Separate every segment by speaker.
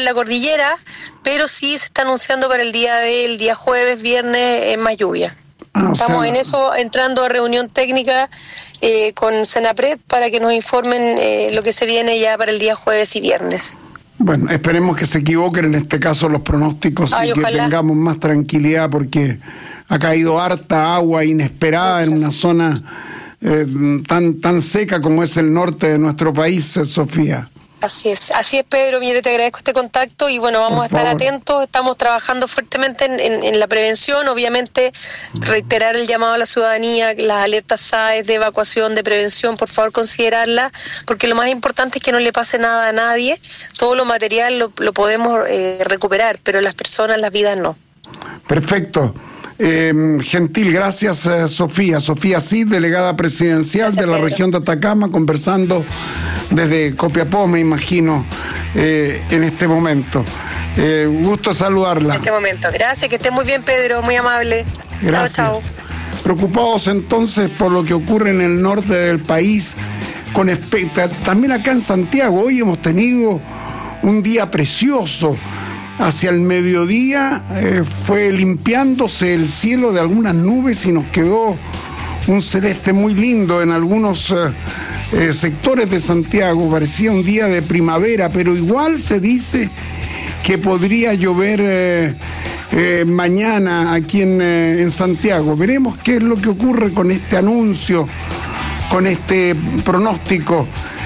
Speaker 1: en la cordillera, pero sí se está anunciando para el día jueves, viernes, más lluvia. Estamos en eso, entrando a reunión técnica con Senapred para que nos informen lo que se viene ya para el día jueves y viernes.
Speaker 2: Bueno, esperemos que se equivoquen en este caso los pronósticos y que tengamos más tranquilidad, porque ha caído harta agua inesperada en una zona tan seca como es el norte de nuestro país, Sofía.
Speaker 1: Así es, Pedro. Mire, te agradezco este contacto y bueno, vamos a estar atentos. Estamos trabajando fuertemente en la prevención, obviamente reiterar el llamado a la ciudadanía, las alertas SAES de evacuación, de prevención, por favor considerarlas, porque lo más importante es que no le pase nada a nadie. Todo lo material lo podemos recuperar, pero las personas, las vidas no.
Speaker 2: Perfecto. Gentil, gracias Sofía. Sofía Cid, delegada presidencial de la región de Atacama, conversando desde Copiapó, me imagino, en este momento. Gusto saludarla.
Speaker 1: En este momento, gracias, que esté muy bien, Pedro, muy amable.
Speaker 2: Gracias. Chao. Preocupados entonces por lo que ocurre en el norte del país, también acá en Santiago. Hoy hemos tenido un día precioso. Hacia el mediodía fue limpiándose el cielo de algunas nubes y nos quedó un celeste muy lindo en algunos sectores de Santiago. Parecía un día de primavera, pero igual se dice que podría llover mañana aquí en Santiago. Veremos qué es lo que ocurre con este anuncio, con este pronóstico.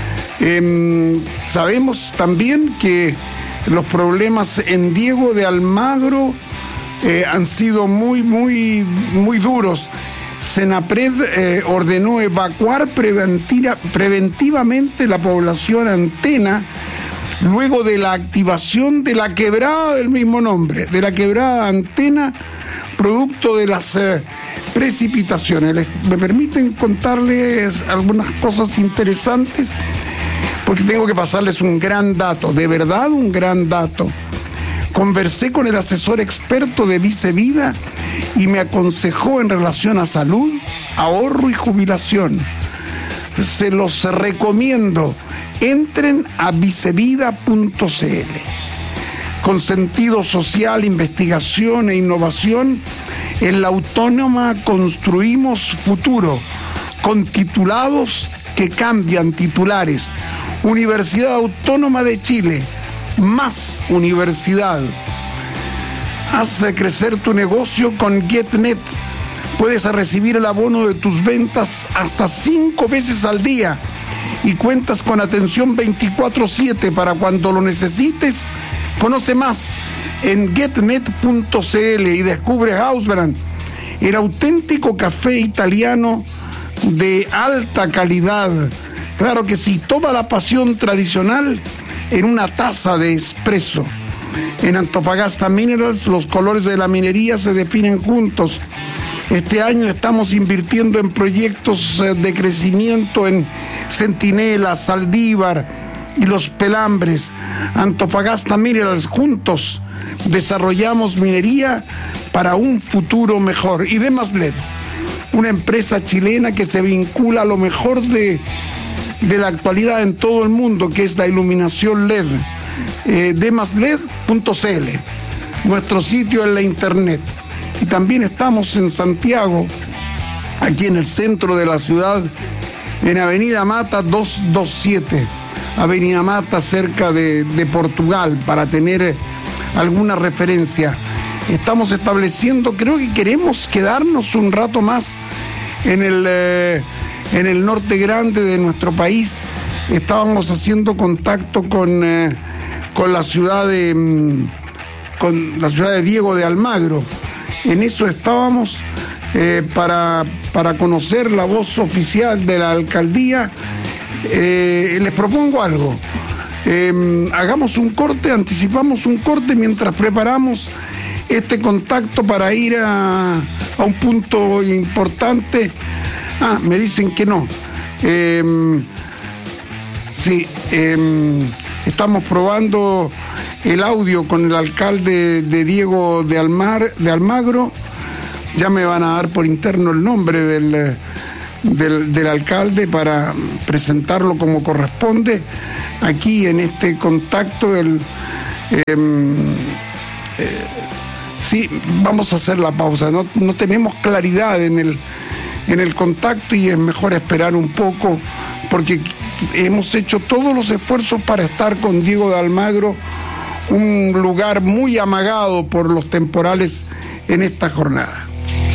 Speaker 2: Sabemos también que los problemas en Diego de Almagro han sido muy duros. Senapred ordenó evacuar preventivamente la población Antena luego de la activación de la quebrada del mismo nombre, de la quebrada Antena, producto de las precipitaciones. ¿Me permiten contarles algunas cosas interesantes? Porque tengo que pasarles un gran dato, de verdad un gran dato. Conversé con el asesor experto de Vicevida y me aconsejó en relación a salud, ahorro y jubilación. Se los recomiendo. Entren a vicevida.cl. Con sentido social, investigación e innovación, en la Autónoma construimos futuro, con titulados que cambian titulares. Universidad Autónoma de Chile, más universidad. Haz crecer tu negocio con GetNet. Puedes recibir el abono de tus ventas hasta 5 veces al día y cuentas con atención 24/7 para cuando lo necesites. Conoce más en getnet.cl y descubre Hausbrand, el auténtico café italiano de alta calidad. Claro que sí, toda la pasión tradicional en una taza de espresso. En Antofagasta Minerals, los colores de la minería se definen juntos. Este año estamos invirtiendo en proyectos de crecimiento en Centinela, Saldívar y Los Pelambres. Antofagasta Minerals, juntos desarrollamos minería para un futuro mejor. Y Demasled, una empresa chilena que se vincula a lo mejor de la actualidad en todo el mundo, que es la iluminación LED. Demasled.cl, nuestro sitio en la internet. Y también estamos en Santiago, aquí en el centro de la ciudad, en Avenida Mata 227, Avenida Mata cerca de Portugal, para tener alguna referencia. Estamos estableciendo, creo que queremos quedarnos un rato más en el norte grande de nuestro país. Estábamos haciendo contacto con la ciudad de Diego de Almagro. En eso estábamos para conocer la voz oficial de la alcaldía. Les propongo algo. Hagamos un corte, anticipamos un corte mientras preparamos este contacto para ir a un punto importante. Me dicen que no. Sí, estamos probando el audio con el alcalde de Diego de Almagro. Ya me van a dar por interno el nombre del alcalde para presentarlo como corresponde aquí en este contacto. Sí, vamos a hacer la pausa. No tenemos claridad en el contacto y es mejor esperar un poco porque hemos hecho todos los esfuerzos para estar con Diego de Almagro, un lugar muy amagado por los temporales en esta jornada.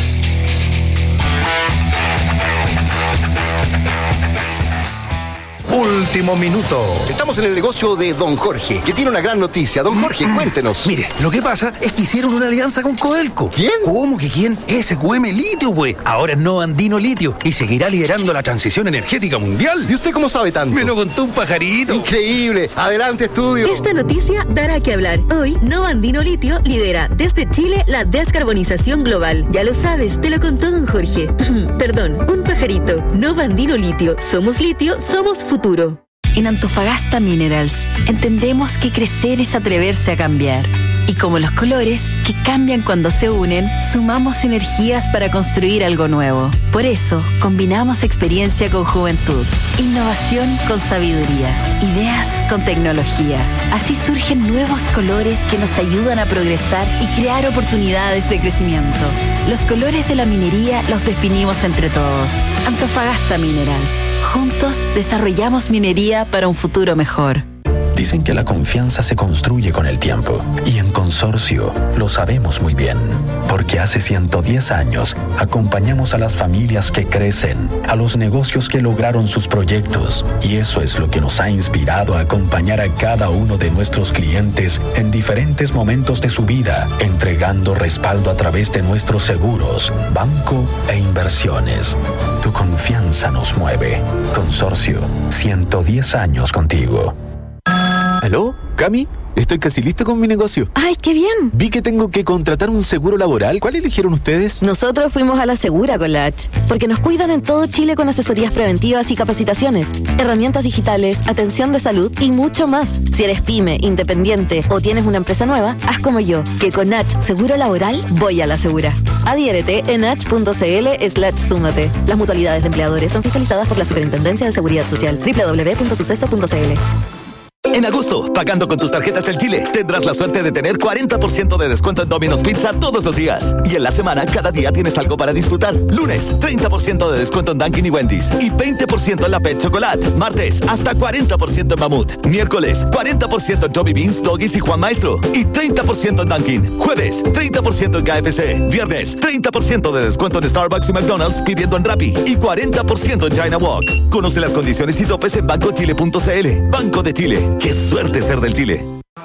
Speaker 3: Último minuto. Estamos en el negocio de Don Jorge, que tiene una gran noticia. Don Jorge, cuéntenos.
Speaker 4: Mire, lo que pasa es que hicieron una alianza con Codelco.
Speaker 3: ¿Quién?
Speaker 4: ¿Cómo que quién? SQM Litio, güey. Ahora es Novandino Litio y seguirá liderando la transición energética mundial.
Speaker 3: ¿Y usted cómo sabe tanto?
Speaker 4: Me lo contó un pajarito.
Speaker 3: Increíble. Adelante, estudio.
Speaker 5: Esta noticia dará que hablar. Hoy, Novandino Litio lidera desde Chile la descarbonización global. Ya lo sabes, te lo contó Don Jorge. Perdón, un pajarito. Novandino Litio. Somos litio, somos futuro.
Speaker 6: En Antofagasta Minerals entendemos que crecer es atreverse a cambiar. Y como los colores, que cambian cuando se unen, sumamos energías para construir algo nuevo. Por eso, combinamos experiencia con juventud, innovación con sabiduría, ideas con tecnología. Así surgen nuevos colores que nos ayudan a progresar y crear oportunidades de crecimiento. Los colores de la minería los definimos entre todos. Antofagasta Minerals. Juntos desarrollamos minería para un futuro mejor.
Speaker 7: Dicen que la confianza se construye con el tiempo. Y en Consorcio lo sabemos muy bien. Porque hace 110 años acompañamos a las familias que crecen, a los negocios que lograron sus proyectos. Y eso es lo que nos ha inspirado a acompañar a cada uno de nuestros clientes en diferentes momentos de su vida, entregando respaldo a través de nuestros seguros, banco e inversiones. Tu confianza nos mueve. Consorcio, 110 años contigo.
Speaker 8: ¿Aló? ¿Cami? Estoy casi listo con mi negocio.
Speaker 6: ¡Ay, qué bien!
Speaker 8: Vi que tengo que contratar un seguro laboral. ¿Cuál eligieron ustedes?
Speaker 6: Nosotros fuimos a la Segura con la H, porque nos cuidan en todo Chile con asesorías preventivas y capacitaciones, herramientas digitales, atención de salud y mucho más. Si eres pyme, independiente o tienes una empresa nueva, haz como yo, que con H Seguro Laboral voy a la Segura. Adhiérete en h.cl/súmate. Las mutualidades de empleadores son fiscalizadas por la Superintendencia de Seguridad Social. www.suceso.cl.
Speaker 9: En agosto, pagando con tus tarjetas del Chile, tendrás la suerte de tener 40% de descuento en Domino's Pizza todos los días. Y en la semana, cada día tienes algo para disfrutar. Lunes, 30% de descuento en Dunkin' y Wendy's. Y 20% en la Pet Chocolate. Martes, hasta 40% en Mamut. Miércoles, 40% en Joby Beans, Doggies y Juan Maestro. Y 30% en Dunkin'. Jueves, 30% en KFC. Viernes, 30% de descuento en Starbucks y McDonald's pidiendo en Rappi. Y 40% en China Walk. Conoce las condiciones y topes en bancochile.cl. Banco de Chile. ¡Qué suerte ser del Chile!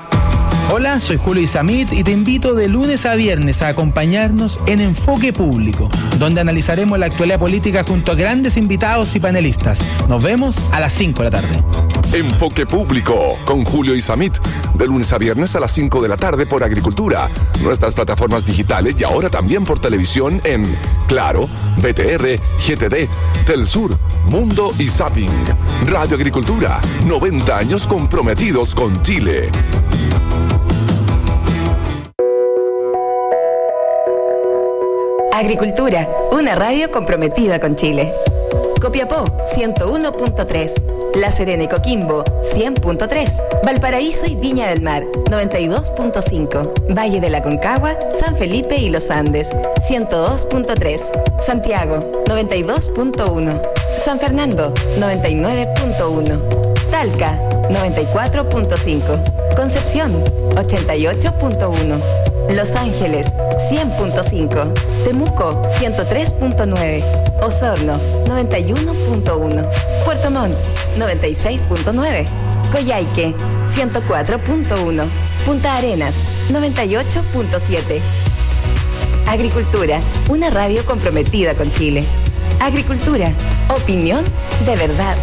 Speaker 10: Hola, soy Julio Isamit y te invito de lunes a viernes a acompañarnos en Enfoque Público, donde analizaremos la actualidad política junto a grandes invitados y panelistas. Nos vemos a las 5 de la tarde.
Speaker 11: Enfoque Público con Julio Isamit, de lunes a viernes a las 5 de la tarde por Agricultura, nuestras plataformas digitales y ahora también por televisión en Claro, BTR, GTD, Telsur, Mundo y Zapping. Radio Agricultura, 90 años comprometidos con Chile.
Speaker 12: Agricultura, una radio comprometida con Chile. Copiapó, 101.3. La Serena y Coquimbo, 100.3. Valparaíso y Viña del Mar, 92.5. Valle de la Concagua, San Felipe y Los Andes, 102.3. Santiago, 92.1. San Fernando, 99.1. Talca, 94.5. Concepción, 88.1. Los Ángeles, 100.5. Temuco, 103.9. Osorno, 91.1. Puerto Montt, 96.9. Coyhaique, 104.1. Punta Arenas, 98.7. Agricultura, una radio comprometida con Chile. Agricultura, opinión de verdad.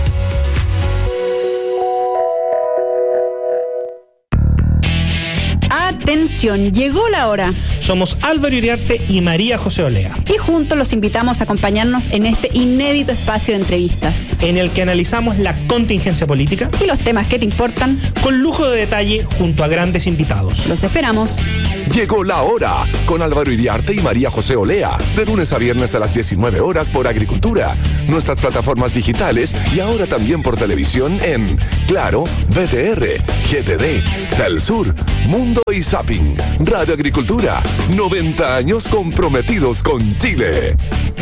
Speaker 13: Atención, llegó la hora.
Speaker 14: Somos Álvaro Iriarte y María José Olea.
Speaker 13: Y juntos los invitamos a acompañarnos en este inédito espacio de entrevistas,
Speaker 14: en el que analizamos la contingencia política
Speaker 13: y los temas que te importan,
Speaker 14: con lujo de detalle junto a grandes invitados.
Speaker 13: Los esperamos.
Speaker 11: Llegó la hora con Álvaro Iriarte y María José Olea, de lunes a viernes a las 19 horas por Agricultura, nuestras plataformas digitales y ahora también por televisión en Claro, BTR, GTD, Telsur, Mundo y Zapping. Radio Agricultura, 90 años comprometidos con Chile.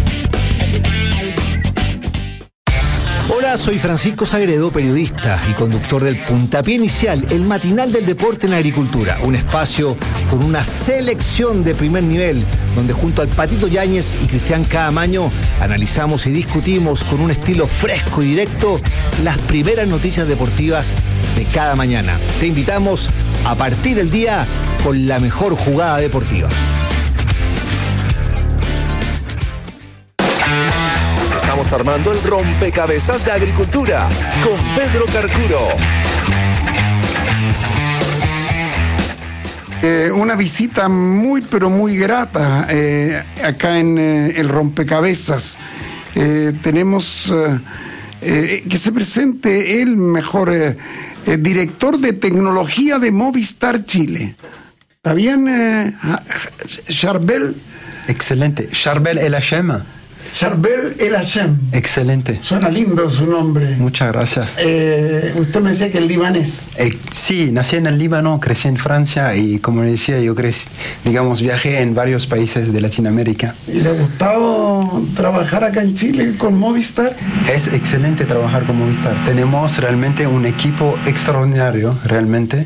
Speaker 15: Hola, soy Francisco Sagredo, periodista y conductor del Puntapié Inicial, el matinal del deporte en agricultura. Un espacio con una selección de primer nivel, donde junto al Patito Yáñez y Cristian Caamaño analizamos y discutimos con un estilo fresco y directo las primeras noticias deportivas de cada mañana. Te invitamos a partir el día con la mejor jugada deportiva.
Speaker 11: Estamos armando el rompecabezas de Agricultura con Pedro Carcuro.
Speaker 2: Una visita muy pero muy grata acá en el rompecabezas. Tenemos que se presente el mejor director de tecnología de Movistar Chile. ¿Está bien, Charbel?
Speaker 16: Excelente. Charbel El Hashem.
Speaker 2: Charbel El Hashem.
Speaker 16: Excelente.
Speaker 2: Suena lindo su nombre.
Speaker 16: Muchas gracias.
Speaker 2: Usted me decía que es libanés.
Speaker 16: Sí, nací en el Líbano, crecí en Francia y como le decía, yo viajé en varios países de Latinoamérica.
Speaker 2: ¿Y le ha gustado trabajar acá en Chile con Movistar?
Speaker 16: Es excelente trabajar con Movistar. Tenemos realmente un equipo extraordinario, realmente.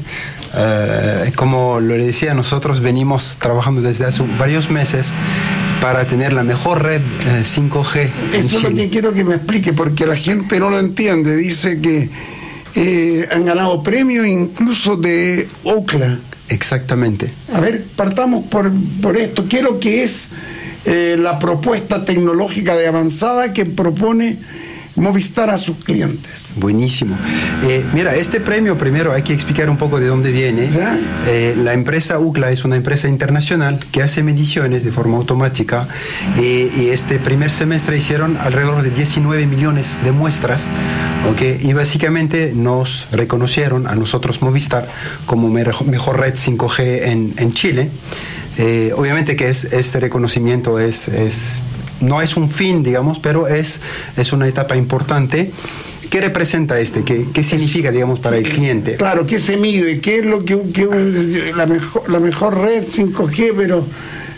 Speaker 16: Como lo decía, nosotros venimos trabajando desde hace varios meses para tener la mejor red 5G.
Speaker 2: Eso es lo que quiero que me explique, porque la gente no lo entiende. Dice que han ganado premios incluso de Ookla.
Speaker 16: Exactamente.
Speaker 2: A ver, partamos por esto. ¿Qué es lo que es la propuesta tecnológica de avanzada que propone Movistar a sus clientes?
Speaker 16: Buenísimo. Mira, este premio primero hay que explicar un poco de dónde viene. La empresa Ookla es una empresa internacional que hace mediciones de forma automática y este primer semestre hicieron alrededor de 19 millones de muestras, ¿okay? Y básicamente nos reconocieron a nosotros Movistar como mejor red 5G en Chile. Obviamente que este reconocimiento no es un fin, digamos, pero es una etapa importante. ¿Qué representa ¿Qué significa, digamos, para el cliente?
Speaker 2: Claro, ¿qué se mide? ¿Qué es lo que la mejor red 5G? Pero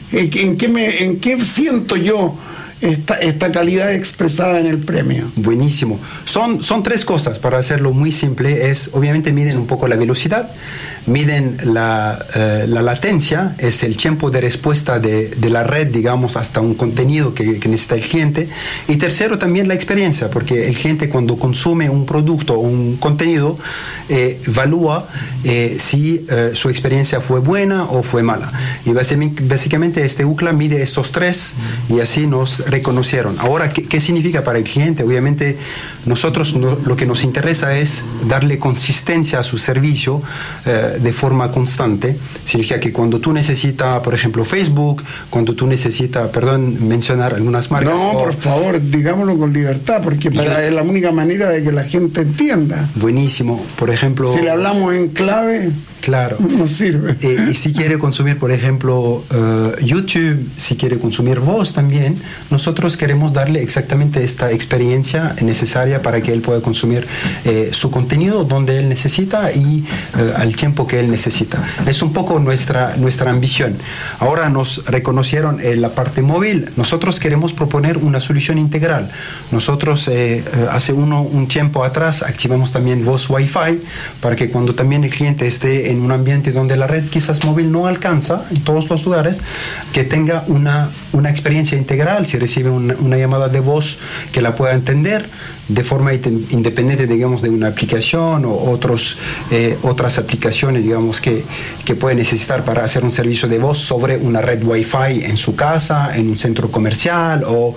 Speaker 2: ¿en qué siento yo esta calidad expresada en el premio?
Speaker 16: Buenísimo. Son tres cosas, para hacerlo muy simple. Obviamente miden un poco la velocidad, miden la latencia, es el tiempo de respuesta de la red, digamos, hasta un contenido que necesita el cliente. Y tercero, también la experiencia, porque el cliente cuando consume un producto o un contenido, evalúa si su experiencia fue buena o fue mala. Y básicamente Ookla mide estos tres y así nos reconocieron. Ahora, ¿qué significa para el cliente? Obviamente, nosotros lo que nos interesa es darle consistencia a su servicio de forma constante. Significa que cuando tú necesitas, por ejemplo, Facebook, cuando tú necesitas, mencionar algunas marcas.
Speaker 2: No, por favor, digámoslo con libertad, porque es la única manera de que la gente entienda.
Speaker 16: Buenísimo. Por ejemplo,
Speaker 2: si le hablamos en clave,
Speaker 16: claro,
Speaker 2: no sirve.
Speaker 16: Y si quiere consumir, por ejemplo, YouTube, si quiere consumir voz también, nosotros queremos darle exactamente esta experiencia necesaria para que él pueda consumir su contenido donde él necesita y al tiempo que él necesita. Es un poco nuestra ambición. Ahora nos reconocieron en la parte móvil. Nosotros queremos proponer una solución integral. Nosotros hace un tiempo atrás activamos también voz Wi-Fi para que cuando también el cliente esté en un ambiente donde la red quizás móvil no alcanza en todos los lugares, que tenga una experiencia integral. Si recibe una llamada de voz, que la pueda entender de forma independiente, digamos, de una aplicación o otras aplicaciones, digamos, que puede necesitar para hacer un servicio de voz sobre una red Wi-Fi en su casa, en un centro comercial o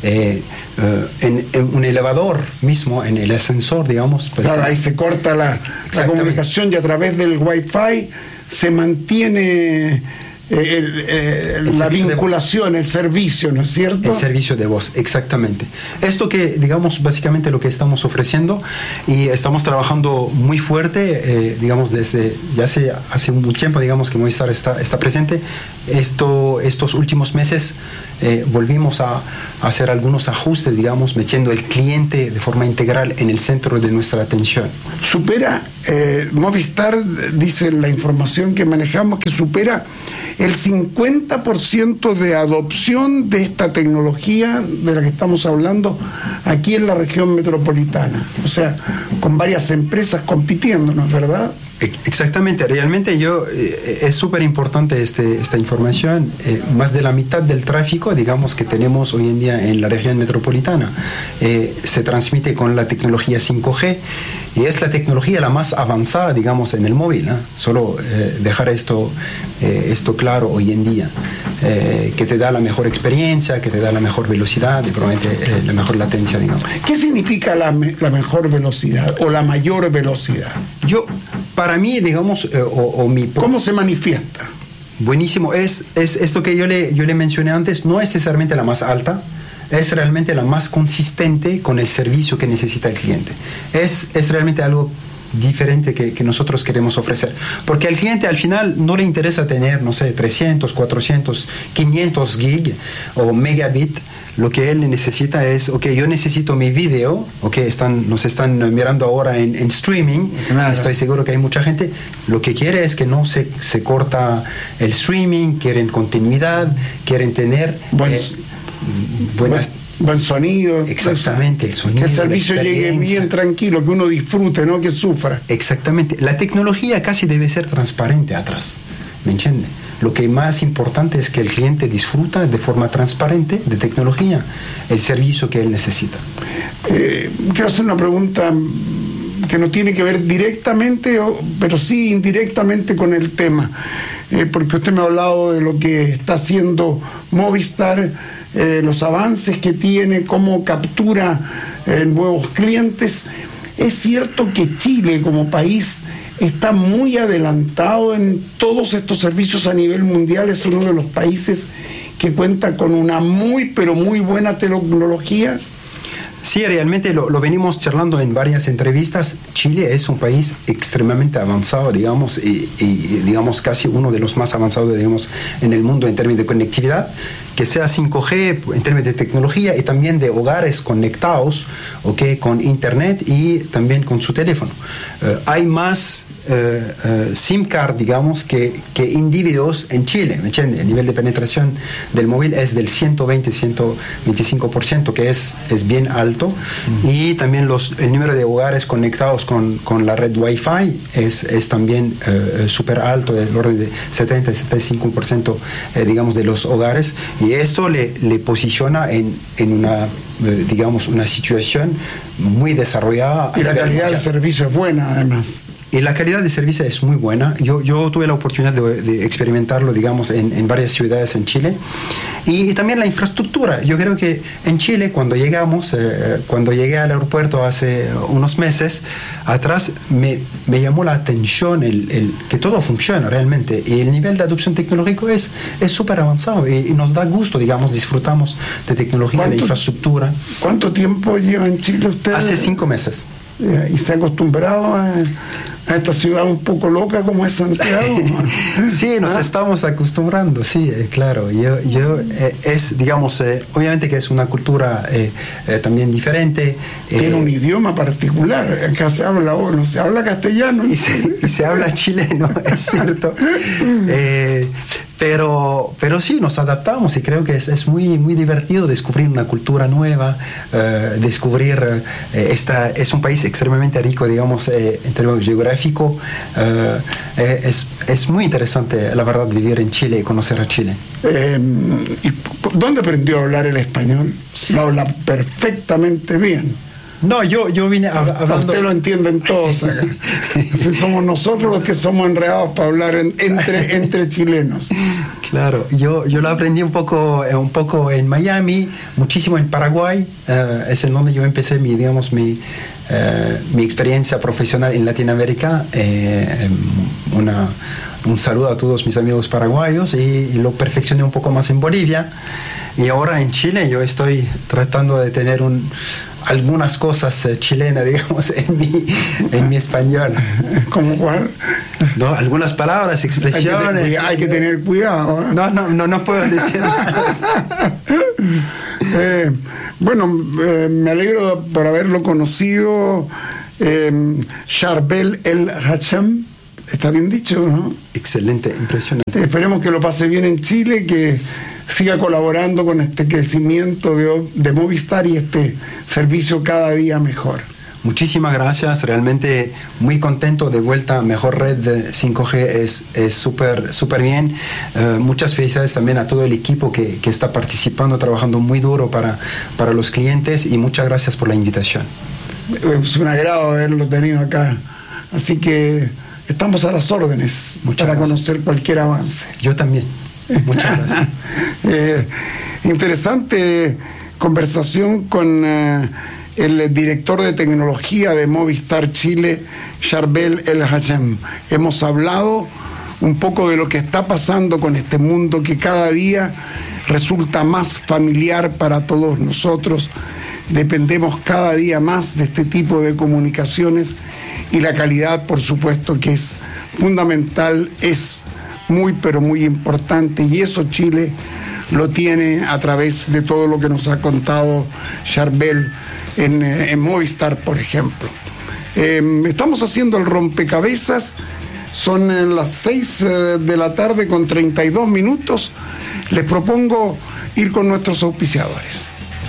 Speaker 16: en un elevador mismo, en el ascensor, digamos.
Speaker 2: Pues, claro, ahí se corta la comunicación y a través del Wi-Fi se mantiene la vinculación, el servicio, ¿no es cierto?
Speaker 16: El servicio de voz, exactamente. Esto que, digamos, básicamente lo que estamos ofreciendo, y estamos trabajando muy fuerte, digamos, desde ya hace un tiempo, digamos, que Movistar está presente. Estos últimos meses volvimos a hacer algunos ajustes, digamos, metiendo el cliente de forma integral en el centro de nuestra atención.
Speaker 2: Movistar, dice la información que manejamos, que supera el 50% de adopción de esta tecnología de la que estamos hablando aquí en la región metropolitana. O sea, con varias empresas compitiendo, ¿no es verdad?
Speaker 16: Exactamente, realmente es súper importante esta información. Más de la mitad del tráfico, digamos, que tenemos hoy en día en la región metropolitana se transmite con la tecnología 5G, y es la tecnología la más avanzada, digamos, en el móvil, ¿eh? Solo dejar esto claro hoy en día, que te da la mejor experiencia, que te da la mejor velocidad y probablemente la mejor latencia, digamos.
Speaker 2: ¿Qué significa la mejor velocidad o la mayor velocidad?
Speaker 16: Para mí, digamos,
Speaker 2: ¿cómo se manifiesta?
Speaker 16: Buenísimo. Es esto que yo le mencioné antes, no es necesariamente la más alta, es realmente la más consistente con el servicio que necesita el cliente. Es realmente algo diferente que nosotros queremos ofrecer, porque al cliente al final no le interesa tener, no sé, 300, 400, 500 gig o megabit. Lo que él necesita es, yo necesito mi video, nos están mirando ahora en streaming, claro. Estoy seguro que hay mucha gente, lo que quiere es que no se corta el streaming, quieren continuidad, quieren tener
Speaker 2: buen sonido.
Speaker 16: Exactamente, el sonido.
Speaker 2: Que el servicio llegue bien tranquilo, que uno disfrute, no que sufra.
Speaker 16: Exactamente, la tecnología casi debe ser transparente atrás, ¿me entiende? Lo que más importante es que el cliente disfruta de forma transparente de tecnología, el servicio que él necesita.
Speaker 2: Quiero hacer una pregunta que no tiene que ver directamente, pero sí indirectamente con el tema, porque usted me ha hablado de lo que está haciendo Movistar, los avances que tiene, cómo captura nuevos clientes. Es cierto que Chile como país está muy adelantado en todos estos servicios a nivel mundial, es uno de los países que cuenta con una muy buena tecnología.
Speaker 16: Sí, realmente lo venimos charlando en varias entrevistas. Chile es un país extremadamente avanzado, digamos, y digamos casi uno de los más avanzados, digamos, en el mundo en términos de conectividad, que sea 5G en términos de tecnología y también de hogares conectados, con internet y también con su teléfono. Hay más SIM card, digamos, que individuos en Chile, ¿me entiende? El nivel de penetración del móvil es del 120-125%, que es bien alto, y también el número de hogares conectados con la red Wi-Fi es también súper alto, del orden de 70-75%, digamos, de los hogares, y esto le posiciona en una digamos, una situación muy desarrollada.
Speaker 2: Y la calidad del servicio es buena, además.
Speaker 16: Y la calidad de servicio es muy buena. Yo tuve la oportunidad de experimentarlo, digamos, en varias ciudades en Chile. Y también la infraestructura. Yo creo que en Chile, cuando llegué al aeropuerto hace unos meses atrás, me llamó la atención que todo funciona realmente. Y el nivel de adopción tecnológico es súper avanzado. Y nos da gusto, digamos, disfrutamos de tecnología, de infraestructura.
Speaker 2: ¿Cuánto tiempo lleva en Chile usted?
Speaker 16: Hace 5 meses.
Speaker 2: ¿Y se ha acostumbrado a esta ciudad un poco loca como es Santiago?
Speaker 16: Sí, nos estamos acostumbrando, sí, claro. Es, digamos, obviamente que es una cultura también diferente.
Speaker 2: Tiene un idioma particular. Acá se habla castellano.
Speaker 16: Y se habla chileno, es cierto. Pero sí, nos adaptamos y creo que es muy, muy divertido descubrir una cultura nueva, descubrir es un país extremadamente rico, digamos, en términos geográficos. Es muy interesante, la verdad, vivir en Chile y conocer a Chile.
Speaker 2: ¿Y dónde aprendió a hablar el español? Lo habla perfectamente bien.
Speaker 16: No, yo vine hablando...
Speaker 2: Usted lo entienden todos acá. Somos nosotros los que somos enredados para hablar entre chilenos.
Speaker 16: Claro, yo lo aprendí un poco en Miami, muchísimo en Paraguay. Es en donde yo empecé mi experiencia profesional en Latinoamérica. un saludo a todos mis amigos paraguayos y lo perfeccioné un poco más en Bolivia. Y ahora en Chile yo estoy tratando de tener algunas cosas chilenas, digamos, en mi español.
Speaker 2: ¿Cómo cuál?
Speaker 16: No, algunas palabras, expresiones.
Speaker 2: Hay que tener cuidado.
Speaker 16: No puedo decir nada.
Speaker 2: Bueno, me alegro por haberlo conocido. Charbel El Hacham, está bien dicho, ¿no?
Speaker 16: Excelente, impresionante.
Speaker 2: Esperemos que lo pase bien en Chile, que siga colaborando con este crecimiento de Movistar y este servicio cada día mejor.
Speaker 16: Muchísimas gracias, realmente muy contento, de vuelta, mejor red de 5G es súper bien. Muchas felicidades también a todo el equipo que está participando, trabajando muy duro para los clientes, y muchas gracias por la invitación.
Speaker 2: Es un agrado haberlo tenido acá, así que estamos a las órdenes para conocer cualquier avance.
Speaker 16: Yo también. Muchas gracias.
Speaker 2: Interesante conversación con el director de tecnología de Movistar Chile, Charbel El Hacham. Hemos hablado un poco de lo que está pasando con este mundo que cada día resulta más familiar para todos nosotros. Dependemos cada día más de este tipo de comunicaciones, y la calidad, por supuesto, que es fundamental, es muy pero muy importante, y eso Chile lo tiene a través de todo lo que nos ha contado Charbel en Movistar, por ejemplo. Estamos haciendo el rompecabezas, son las 6 de la tarde con 32 minutos. Les propongo ir con nuestros auspiciadores.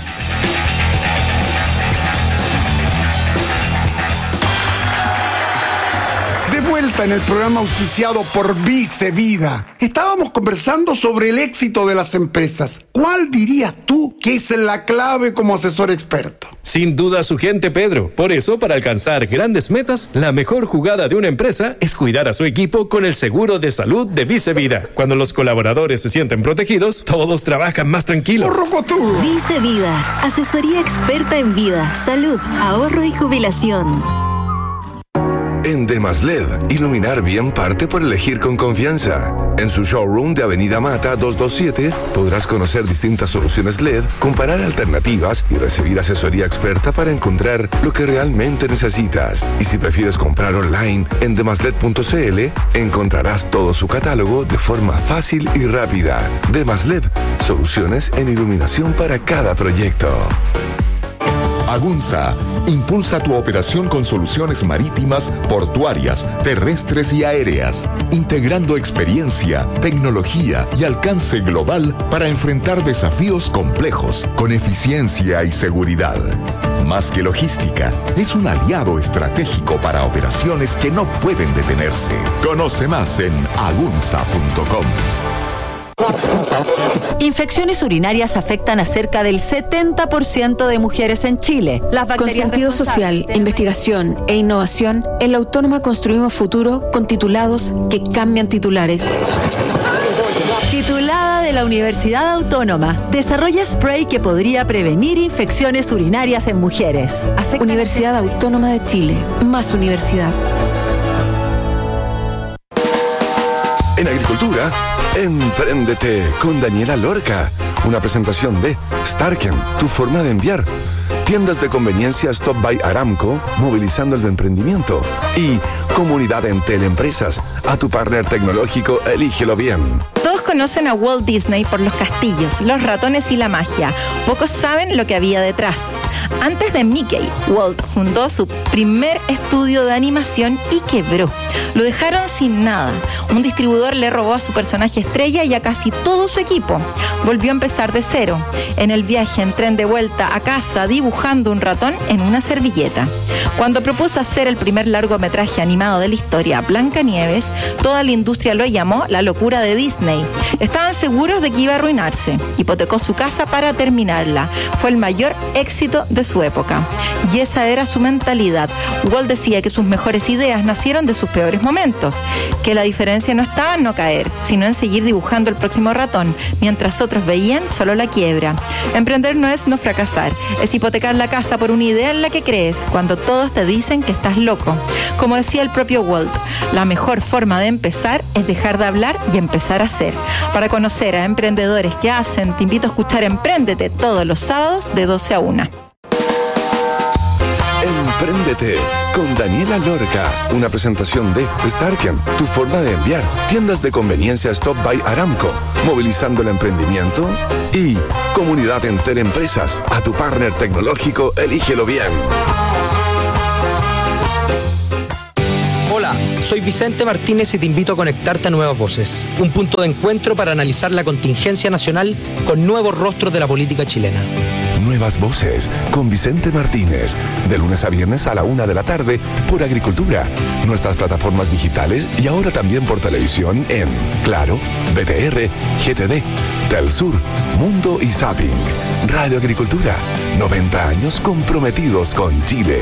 Speaker 2: Vuelta en el programa auspiciado por Vice Vida. Estábamos conversando sobre el éxito de las empresas. ¿Cuál dirías tú que es la clave como asesor experto?
Speaker 17: Sin duda su gente, Pedro. Por eso, para alcanzar grandes metas, la mejor jugada de una empresa es cuidar a su equipo con el seguro de salud de Vice Vida. Cuando los colaboradores se sienten protegidos, todos trabajan más tranquilos.
Speaker 5: Vice Vida, asesoría experta en vida, salud, ahorro y jubilación.
Speaker 11: En Demasled, iluminar bien parte por elegir con confianza. En su showroom de Avenida Mata 227 podrás conocer distintas soluciones LED, comparar alternativas y recibir asesoría experta para encontrar lo que realmente necesitas. Y si prefieres comprar online en demasled.cl, encontrarás todo su catálogo de forma fácil y rápida. Demasled, soluciones en iluminación para cada proyecto.
Speaker 18: Agunza impulsa tu operación con soluciones marítimas, portuarias, terrestres y aéreas, integrando experiencia, tecnología y alcance global para enfrentar desafíos complejos con eficiencia y seguridad. Más que logística, es un aliado estratégico para operaciones que no pueden detenerse. Conoce más en agunza.com.
Speaker 19: Infecciones urinarias afectan a cerca del 70% de mujeres en Chile.
Speaker 20: Con sentido social, investigación e innovación, en la Autónoma construimos futuro con titulados que cambian titulares.
Speaker 19: Titulada de la Universidad Autónoma, desarrolla spray que podría prevenir infecciones urinarias en mujeres.
Speaker 20: Universidad Autónoma de Chile, más universidad.
Speaker 11: En agricultura, empréndete con Daniela Lorca. Una presentación de Starken, tu forma de enviar. Tiendas de conveniencia Stop by Aramco, movilizando el emprendimiento. Y Comunidad Entel Empresas. A tu partner tecnológico, elígelo bien.
Speaker 21: Todos conocen a Walt Disney por los castillos, los ratones y la magia. Pocos saben lo que había detrás. Antes de Mickey, Walt fundó su primer estudio de animación y quebró. Lo dejaron sin nada. Un distribuidor le robó a su personaje estrella y a casi todo su equipo. Volvió a empezar de cero. En el viaje en tren de vuelta a casa, dibujando un ratón en una servilleta. Cuando propuso hacer el primer largometraje animado de la historia, Blancanieves, toda la industria lo llamó la locura de Disney. Estaban seguros de que iba a arruinarse. Hipotecó su casa para terminarla. Fue el mayor éxito de su época. Y esa era su mentalidad. Walt decía que sus mejores ideas nacieron de sus peores peores momentos, que la diferencia no estaba en no caer, sino en seguir dibujando el próximo ratón, mientras otros veían solo la quiebra. Emprender no es no fracasar, es hipotecar la casa por una idea en la que crees, cuando todos te dicen que estás loco. Como decía el propio Walt, la mejor forma de empezar es dejar de hablar y empezar a hacer. Para conocer a emprendedores que hacen, te invito a escuchar Empréndete todos los sábados de 12 a 1.
Speaker 11: Empréndete con Daniela Lorca. Una presentación de Starken, tu forma de enviar. Tiendas de conveniencia Stop by Aramco, movilizando el emprendimiento. Y Comunidad Enter Empresas. A tu partner tecnológico, elígelo bien.
Speaker 1: Hola, soy Vicente Martínez y te invito a conectarte a Nuevas Voces, un punto de encuentro para analizar la contingencia nacional con nuevos rostros de la política chilena.
Speaker 11: Nuevas Voces con Vicente Martínez, de lunes a viernes a la 1 de la tarde por Agricultura, nuestras plataformas digitales y ahora también por televisión en Claro, BTR, GTD, Telsur, Mundo y Zapping. Radio Agricultura, 90 años comprometidos con Chile.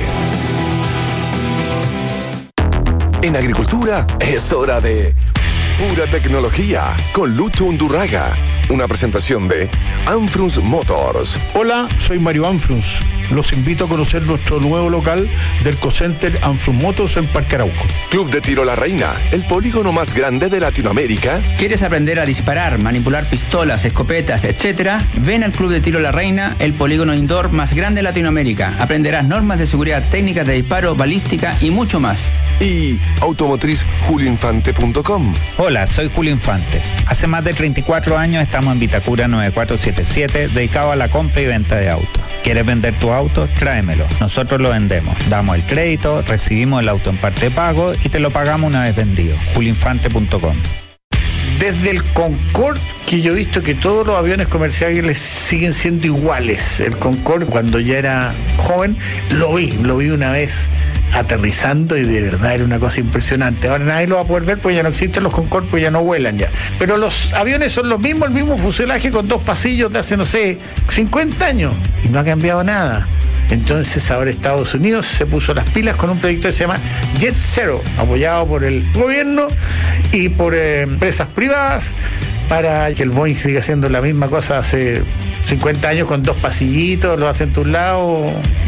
Speaker 11: En Agricultura es hora de Pura Tecnología con Lucho Undurraga. Una presentación de Anfrunz Motors.
Speaker 22: Hola, soy Mario Anfrunz. Los invito a conocer nuestro nuevo local del Cocenter Anfrunz Motors en Parque Arauco.
Speaker 11: Club de Tiro La Reina, el polígono más grande de Latinoamérica.
Speaker 23: ¿Quieres aprender a disparar, manipular pistolas, escopetas, etcétera? Ven al Club de Tiro La Reina, el polígono indoor más grande de Latinoamérica. Aprenderás normas de seguridad, técnicas de disparo, balística y mucho más.
Speaker 11: Y Automotriz julioinfante.com.
Speaker 24: Hola, soy Julio Infante. Hace más de 34 años estamos en Vitacura 9477, dedicado a la compra y venta de autos. ¿Quieres vender tu auto? Tráemelo. Nosotros lo vendemos. Damos el crédito, recibimos el auto en parte de pago y te lo pagamos una vez vendido. julioinfante.com.
Speaker 2: Desde el Concorde, que yo he visto que todos los aviones comerciales siguen siendo iguales. El Concorde, cuando ya era joven, lo vi una vez aterrizando y de verdad era una cosa impresionante. Ahora nadie lo va a poder ver porque ya no existen los Concorde, pues ya no vuelan ya. Pero los aviones son los mismos, el mismo fuselaje con 2 pasillos de hace, no sé, 50 años y no ha cambiado nada. Entonces ahora Estados Unidos se puso las pilas con un proyecto que se llama Jet Zero, apoyado por el gobierno y por empresas privadas, para que el Boeing siga haciendo la misma cosa hace 50 años con 2 pasillitos, lo hacen a tu lado.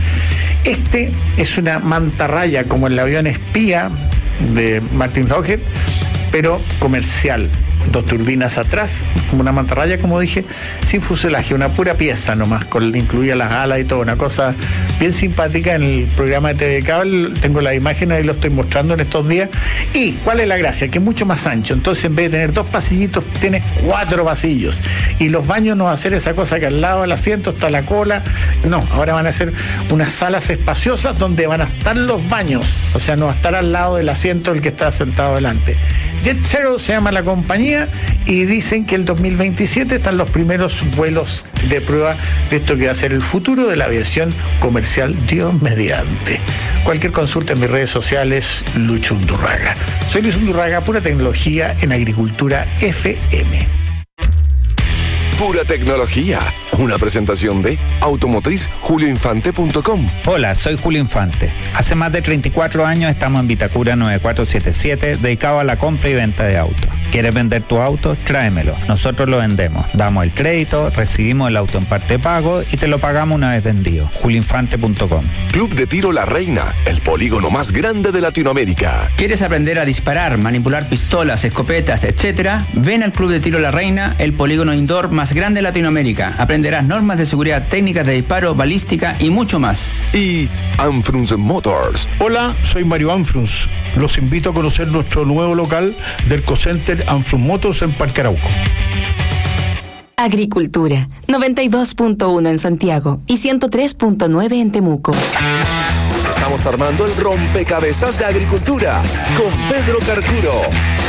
Speaker 2: Este es una mantarraya como el avión espía de Martin Lockheed, pero comercial. 2 turbinas atrás, como una mantarraya, como dije, sin fuselaje, una pura pieza nomás, incluía las alas y todo, una cosa bien simpática. En el programa de TV Cable tengo la imagen, ahí lo estoy mostrando en estos días. ¿Y cuál es la gracia? Que es mucho más ancho, entonces en vez de tener 2 pasillitos, tiene 4 pasillos. Y los baños no va a ser esa cosa que al lado del asiento está la cola, no, ahora van a ser unas salas espaciosas donde van a estar los baños, o sea, no va a estar al lado del asiento el que está sentado delante. Jet Zero se llama la compañía y dicen que el 2027 están los primeros vuelos de prueba de esto que va a ser el futuro de la aviación comercial, Dios mediante. Cualquier consulta en mis redes sociales, Lucho Undurraga. Soy Luis Undurraga, Pura Tecnología en Agricultura FM.
Speaker 11: Pura Tecnología, una presentación de Automotriz julioinfante.com.
Speaker 24: Hola, soy Julio Infante. Hace más de 34 años estamos en Vitacura 9477, dedicado a la compra y venta de autos. ¿Quieres vender tu auto? Tráemelo. Nosotros lo vendemos. Damos el crédito, recibimos el auto en parte de pago y te lo pagamos una vez vendido. julioinfante.com.
Speaker 11: Club de Tiro La Reina, el polígono más grande de Latinoamérica.
Speaker 23: ¿Quieres aprender a disparar, manipular pistolas, escopetas, etcétera? Ven al Club de Tiro La Reina, el polígono indoor más grande de Latinoamérica. Aprenderás normas de seguridad, técnicas de disparo, balística y mucho más.
Speaker 11: Y Anfrunz Motors.
Speaker 22: Hola, soy Mario Anfrunz. Los invito a conocer nuestro nuevo local del Cocenter Anfrunz Motors en Parque Arauco.
Speaker 19: Agricultura, 92.1 en Santiago y 103.9 en Temuco.
Speaker 11: Estamos armando el rompecabezas de Agricultura con Pedro Carcuro.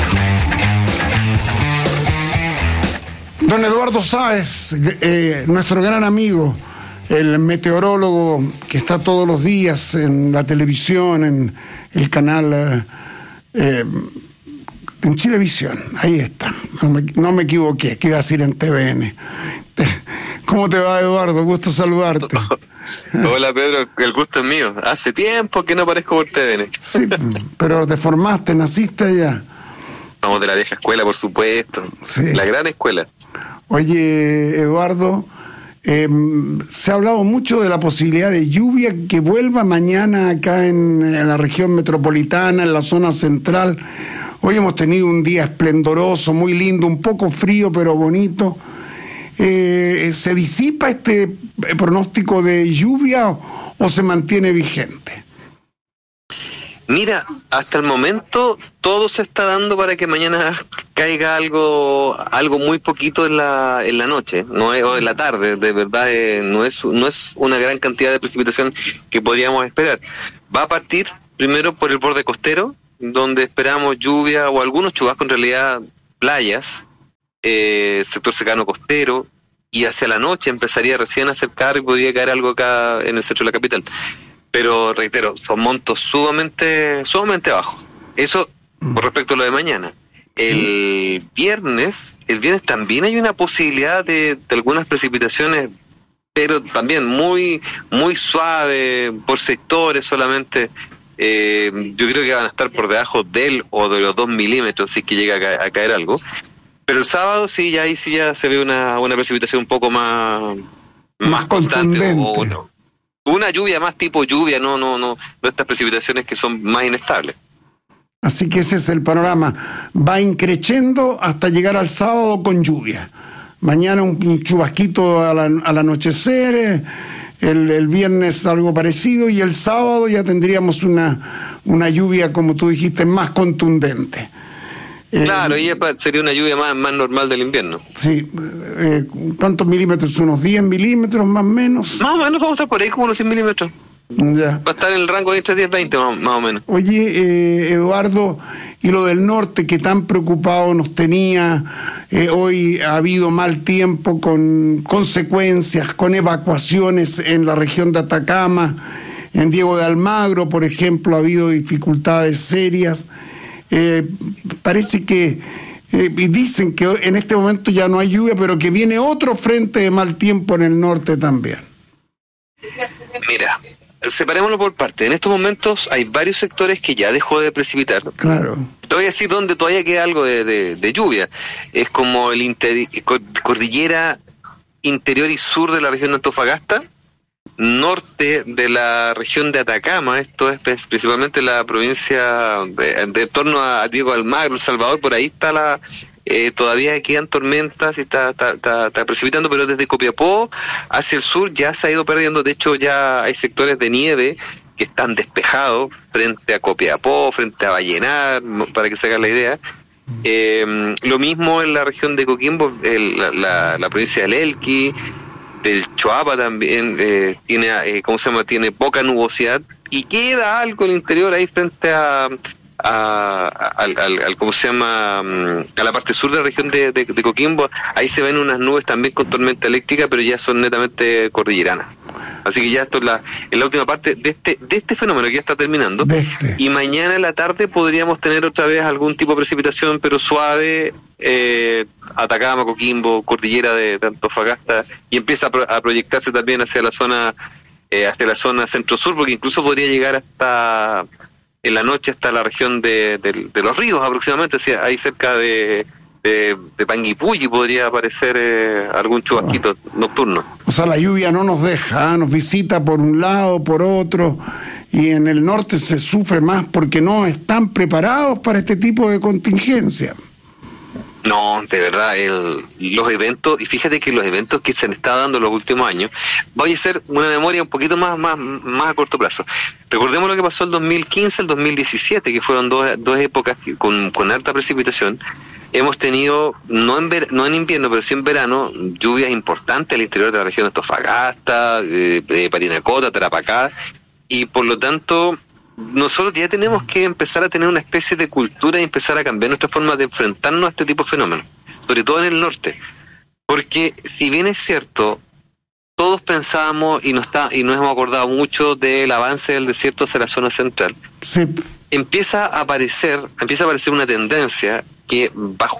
Speaker 2: Don Eduardo Sáez, nuestro gran amigo, el meteorólogo que está todos los días en la televisión, en el canal, en Chilevisión, ahí está, no me equivoqué, que iba a decir en TVN. ¿Cómo te va, Eduardo? Gusto saludarte.
Speaker 3: Hola Pedro, el gusto es mío. Hace tiempo que no aparezco por TVN.
Speaker 2: Sí, pero te formaste, naciste allá.
Speaker 3: Vamos de la vieja escuela, por supuesto.
Speaker 2: Sí.
Speaker 3: La gran escuela.
Speaker 2: Oye, Eduardo, se ha hablado mucho de la posibilidad de lluvia que vuelva mañana acá en la región metropolitana, en la zona central. Hoy hemos tenido un día esplendoroso, muy lindo, un poco frío, pero bonito. ¿Se disipa este pronóstico de lluvia o se mantiene vigente?
Speaker 3: Mira, hasta el momento todo se está dando para que mañana caiga algo muy poquito en la noche, no es, o en la tarde, de verdad no es una gran cantidad de precipitación que podríamos esperar. Va a partir primero por el borde costero, donde esperamos lluvia o algunos chubascos, en realidad playas, sector cercano costero, y hacia la noche empezaría recién a acercar y podría caer algo acá en el centro de la capital. Pero reitero, son montos sumamente bajos. Eso con respecto a lo de mañana. El viernes también hay una posibilidad de algunas precipitaciones, pero también muy suave, por sectores solamente. Yo creo que van a estar por debajo del o de los 2 milímetros si es que llega a caer algo. Pero el sábado sí, ya se ve una precipitación un poco más constante. Una lluvia más tipo lluvia, no estas precipitaciones que son más inestables.
Speaker 2: Así que ese es el panorama. Va increciendo hasta llegar al sábado con lluvia. Mañana un chubasquito al anochecer, el viernes algo parecido, y el sábado ya tendríamos una lluvia, como tú dijiste, más contundente.
Speaker 3: Claro, y sería una lluvia más normal del invierno.
Speaker 2: Sí. ¿Cuántos milímetros? ¿Unos 10 milímetros más o menos?
Speaker 3: Más o menos vamos a estar por ahí como unos 100 milímetros.
Speaker 2: Ya.
Speaker 3: Va a estar en el rango de entre 10 y 20 más o menos.
Speaker 2: Oye, Eduardo, y lo del norte que tan preocupado nos tenía, hoy ha habido mal tiempo con consecuencias, con evacuaciones en la región de Atacama, en Diego de Almagro, por ejemplo, ha habido dificultades serias. Parece que dicen que en este momento ya no hay lluvia, pero que viene otro frente de mal tiempo en el norte también.
Speaker 3: Mira, separémoslo por parte. En estos momentos hay varios sectores que ya dejó de precipitar.
Speaker 2: Claro.
Speaker 3: Te voy a decir dónde todavía queda algo de lluvia. Es como cordillera interior y sur de la región de Antofagasta, norte de la región de Atacama, esto es principalmente la provincia de torno a Diego Almagro, El Salvador, por ahí está todavía quedan tormentas y está precipitando, pero desde Copiapó hacia el sur ya se ha ido perdiendo. De hecho ya hay sectores de nieve que están despejados frente a Copiapó, frente a Vallenar, para que se hagan la idea. Lo mismo en la región de Coquimbo, la provincia del Elqui, del Choapa también tiene poca nubosidad, y queda algo en el interior ahí frente a la parte sur de la región de Coquimbo. Ahí se ven unas nubes también con tormenta eléctrica, pero ya son netamente cordilleranas. Así que ya esto es la última parte de este fenómeno que ya está terminando. Y mañana en la tarde podríamos tener otra vez algún tipo de precipitación, pero suave, Atacama, Coquimbo, cordillera de Antofagasta, y empieza a proyectarse también hacia la zona centro-sur, porque incluso podría llegar hasta en la noche hasta la región de Los Ríos aproximadamente, ahí cerca de Panguipulli podría aparecer algún chubasquito nocturno.
Speaker 2: O sea, la lluvia no nos deja, nos visita por un lado, por otro, y en el norte se sufre más porque no están preparados para este tipo de contingencia.
Speaker 3: No, de verdad, los eventos, y fíjate que los eventos que se han estado dando en los últimos años, voy a hacer una memoria un poquito más a corto plazo. Recordemos lo que pasó el 2015, el 2017, que fueron dos épocas con alta precipitación. Hemos tenido, no en invierno, pero sí en verano, lluvias importantes al interior de la región de Antofagasta, de Parinacota, Tarapacá, y por lo tanto nosotros ya tenemos que empezar a tener una especie de cultura y empezar a cambiar nuestra forma de enfrentarnos a este tipo de fenómenos, sobre todo en el norte, porque si bien es cierto, todos pensábamos y nos hemos acordado mucho del avance del desierto hacia la zona central.
Speaker 2: Sí.
Speaker 3: Empieza a aparecer una tendencia que bajo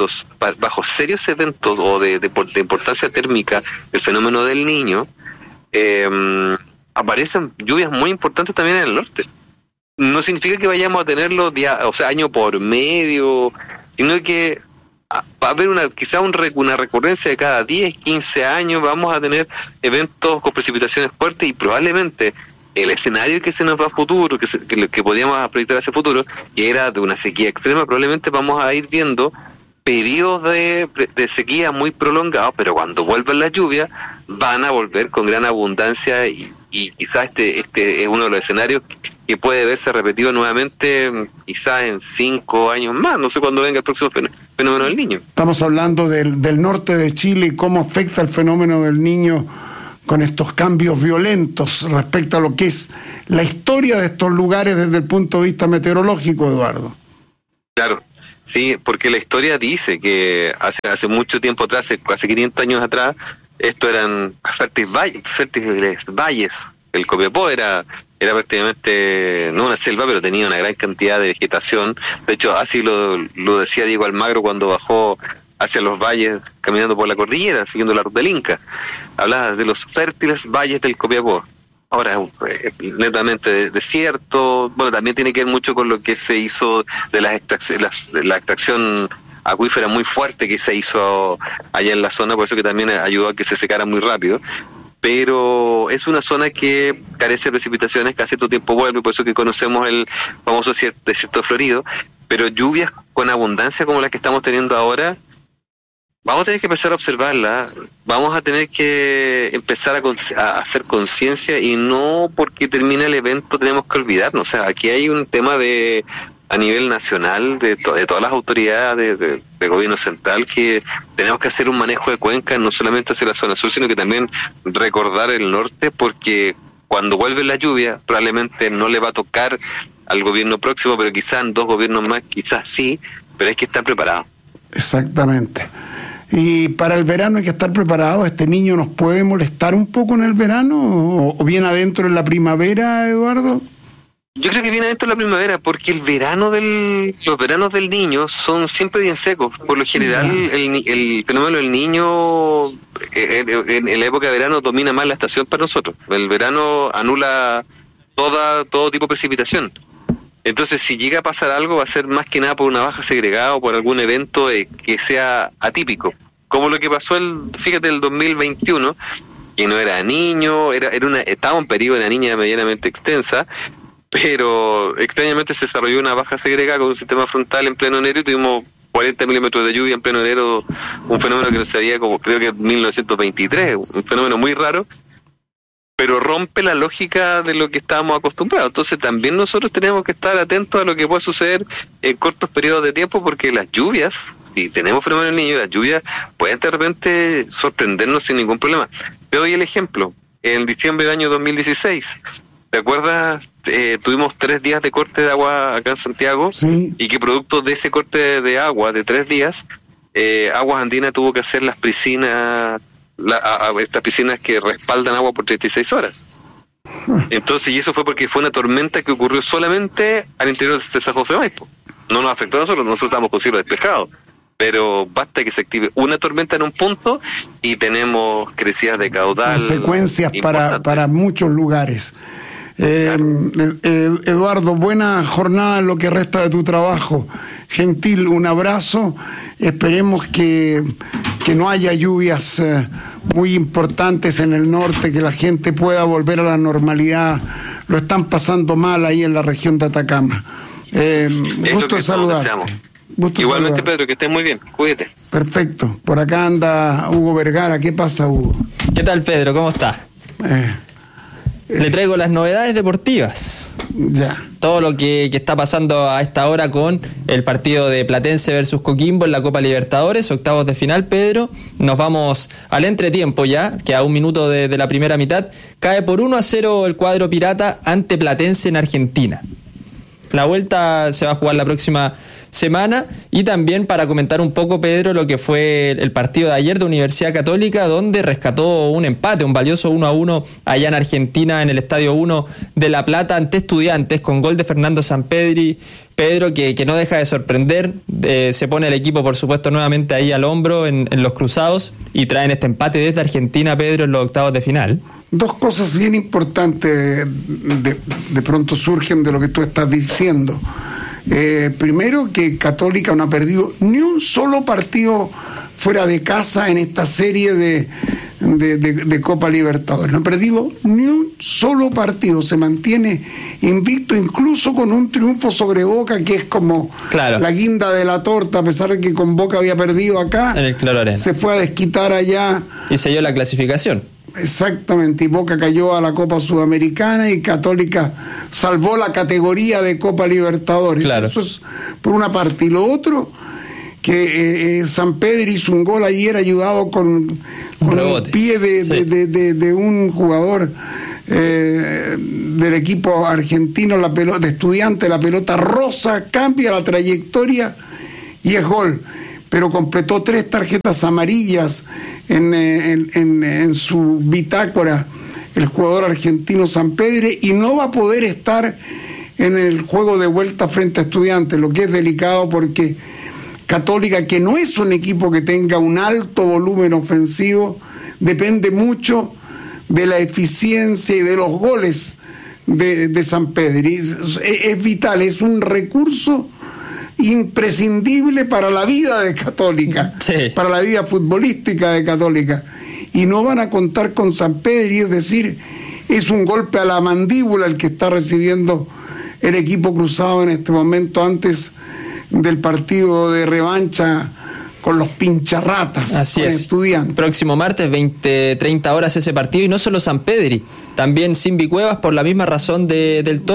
Speaker 3: serios eventos o de importancia térmica, el fenómeno del Niño, aparecen lluvias muy importantes también en el norte. No significa que vayamos a tenerlo año por medio, sino que va a haber una recurrencia de cada 10, 15 años. Vamos a tener eventos con precipitaciones fuertes y probablemente el escenario que se nos va a futuro, que podíamos proyectar hacia futuro, que era de una sequía extrema, probablemente vamos a ir viendo periodos de sequía muy prolongados, pero cuando vuelvan las lluvias van a volver con gran abundancia y quizás este es uno de los escenarios que puede verse repetido nuevamente quizás en 5 años más, no sé cuándo venga el próximo fenómeno del Niño.
Speaker 2: Estamos hablando del norte de Chile y cómo afecta el fenómeno del Niño con estos cambios violentos respecto a lo que es la historia de estos lugares desde el punto de vista meteorológico, Eduardo. Claro. Sí, porque la historia dice que hace mucho tiempo atrás, hace 500 años atrás, estos eran fértiles valles. El Copiapó era prácticamente, no una selva, pero tenía una gran cantidad de vegetación. De hecho, así lo decía Diego Almagro cuando bajó hacia los valles, caminando por la cordillera, siguiendo la ruta del Inca. Hablaba de los fértiles valles del Copiapó. Ahora es netamente desierto. Bueno, también tiene que ver mucho con lo que se hizo de la extracción acuífera muy fuerte que se hizo allá en la zona, por eso que también ayudó a que se secara muy rápido. Pero es una zona que carece de precipitaciones, cada cierto tiempo vuelve, por eso que conocemos el famoso desierto florido. Pero lluvias con abundancia como las que estamos teniendo ahora, vamos a tener que empezar a observarla, vamos a tener que empezar a hacer conciencia, y no porque termine el evento tenemos que olvidarnos. O sea, aquí hay un tema a nivel nacional de todas las autoridades de gobierno central, que tenemos que hacer un manejo de cuencas, no solamente hacia la zona sur, sino que también recordar el norte, porque cuando vuelve la lluvia probablemente no le va a tocar al gobierno próximo, pero quizás en 2 gobiernos más, quizás sí, pero hay que estar preparado. Exactamente. Y para el verano hay que estar preparado. ¿Este niño nos puede molestar un poco en el verano o bien adentro en la primavera, Eduardo? Yo creo que viene adentro de la primavera, porque los veranos del Niño son siempre bien secos. Por lo general, el fenómeno del Niño en la época de verano domina más la estación para nosotros. El verano anula todo tipo de precipitación. Entonces, si llega a pasar algo, va a ser más que nada por una baja segregada o por algún evento que sea atípico. Como lo que pasó el 2021, que no era Niño, estaba un periodo de la Niña medianamente extensa, pero extrañamente se desarrolló una baja segregada con un sistema frontal en pleno enero y tuvimos 40 milímetros de lluvia en pleno enero, un fenómeno que no se había como creo que en 1923, un fenómeno muy raro, pero rompe la lógica de lo que estábamos acostumbrados. Entonces también nosotros tenemos que estar atentos a lo que puede suceder en cortos periodos de tiempo, porque las lluvias, si tenemos fenómeno del Niño, las lluvias pueden de repente sorprendernos sin ningún problema. Te doy el ejemplo. En diciembre del año 2016, ¿te acuerdas? Tuvimos 3 días de corte de agua acá en Santiago, sí. Y que producto de ese corte de agua de 3 días, Aguas Andinas tuvo que hacer las piscinas, estas piscinas que respaldan agua por 36 horas. Entonces, y eso fue porque fue una tormenta que ocurrió solamente al interior de San José de Maipo. No nos afectó a nosotros estábamos con cielo despejado. Pero basta que se active una tormenta en un punto y tenemos crecidas de caudal. Consecuencias para muchos lugares. Eduardo, buena jornada en lo que resta de tu trabajo. Gentil, un abrazo. Esperemos que no haya lluvias muy importantes en el norte, que la gente pueda volver a la normalidad. Lo están pasando mal ahí en la región de Atacama. Gusto de saludarte. Igualmente, saludar. Pedro, que estés muy bien. Cuídate. Perfecto. Por acá anda Hugo Vergara. ¿Qué pasa, Hugo?
Speaker 4: ¿Qué tal, Pedro? ¿Cómo estás? Le traigo las novedades deportivas. Ya. Todo lo que está pasando a esta hora con el partido de Platense versus Coquimbo en la Copa Libertadores, octavos de final, Pedro. Nos vamos al entretiempo ya, que a 1 minuto de la primera mitad. Cae por 1-0 el cuadro pirata ante Platense en Argentina. La vuelta se va a jugar la próxima semana, y también para comentar un poco, Pedro, lo que fue el partido de ayer de Universidad Católica, donde rescató un empate, un valioso 1-1 allá en Argentina, en el Estadio 1 de La Plata ante Estudiantes, con gol de Fernando Sampedri. Pedro, que no deja de sorprender, se pone el equipo, por supuesto, nuevamente ahí al hombro en los cruzados, y traen este empate desde Argentina, Pedro, en los octavos de final.
Speaker 2: dos cosas bien importantes de pronto surgen de lo que tú estás diciendo. Primero, que Católica no ha perdido ni un solo partido fuera de casa en esta serie de Copa Libertadores. No ha perdido ni un solo partido, se mantiene invicto, incluso con un triunfo sobre Boca, que es como la guinda de la torta, a pesar de que con Boca había perdido acá,
Speaker 4: en el Claro Arena.
Speaker 2: Se fue a desquitar allá.
Speaker 4: Y selló la clasificación.
Speaker 2: Exactamente, y Boca cayó a la Copa Sudamericana y Católica salvó la categoría de Copa Libertadores.
Speaker 4: Claro.
Speaker 2: Eso es por una parte. Y lo otro, que Sampedri hizo un gol ayer ayudado con un pie de un jugador del equipo argentino, la pelota de Estudiantes, la pelota rosa, cambia la trayectoria y es gol. Pero completó 3 tarjetas amarillas en su bitácora el jugador argentino Sampedri, y no va a poder estar en el juego de vuelta frente a Estudiantes, lo que es delicado porque Católica, que no es un equipo que tenga un alto volumen ofensivo, depende mucho de la eficiencia y de los goles de Sampedri. Es vital, es un recurso imprescindible para la vida de Católica, para la vida futbolística de Católica, y no van a contar con Sampedri, es decir, es un golpe a la mandíbula el que está recibiendo el equipo cruzado en este momento antes del partido de revancha con los pincharratas.
Speaker 4: Así es.
Speaker 2: Estudiantes.
Speaker 4: Próximo martes, 20-30 horas ese partido, y no solo Sampedri, también Simbi Cuevas, por la misma razón del